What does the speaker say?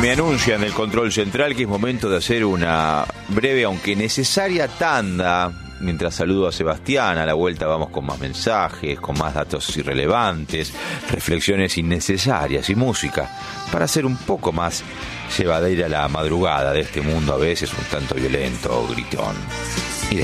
Me anuncian del control central que es momento de hacer una breve, aunque necesaria, tanda. Mientras saludo a Sebastián, a la vuelta vamos con más mensajes, con más datos irrelevantes, reflexiones innecesarias y música, para hacer un poco más llevadera la madrugada de este mundo a veces un tanto violento o gritón.